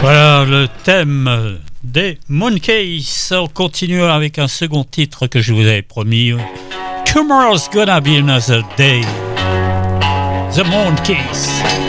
Voilà le thème des Mooncase. On continue avec un second titre que je vous avais promis. Tomorrow's gonna be another day. The Mooncase.